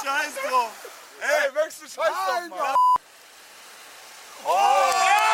Scheiß drauf. Ey, möchtest du Scheiß drauf machen? Oh!